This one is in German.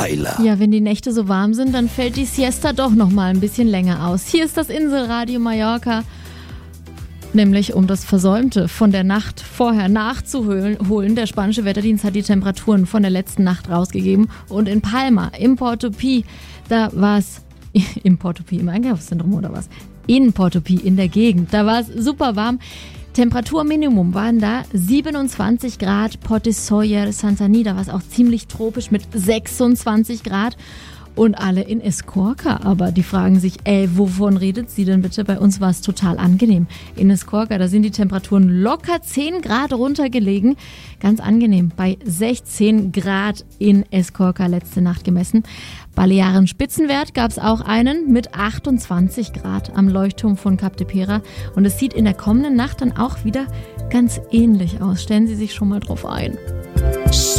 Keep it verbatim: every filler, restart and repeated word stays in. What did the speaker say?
Weiler. Ja, wenn die Nächte so warm sind, dann fällt die Siesta doch noch mal ein bisschen länger aus. Hier ist das Inselradio Mallorca. Nämlich um das Versäumte von der Nacht vorher nachzuholen. Der spanische Wetterdienst hat die Temperaturen von der letzten Nacht rausgegeben. Und in Palma, im Portopí, da war es, im Portopí, im Einkaufszentrum oder was? In Portopí, in der Gegend, da war es super warm. Temperaturminimum waren da siebenundzwanzig Grad, Portesoyer, Santani, da war es auch ziemlich tropisch mit sechsundzwanzig Grad. Und alle in Escorca, aber die fragen sich, ey, wovon redet sie denn bitte? Bei uns war es total angenehm. In Escorca, da sind die Temperaturen locker zehn Grad runtergelegen. Ganz angenehm, bei sechzehn Grad in Escorca letzte Nacht gemessen. Balearen Spitzenwert gab es auch einen mit achtundzwanzig Grad am Leuchtturm von Cap de Pera. Und es sieht in der kommenden Nacht dann auch wieder ganz ähnlich aus. Stellen Sie sich schon mal drauf ein.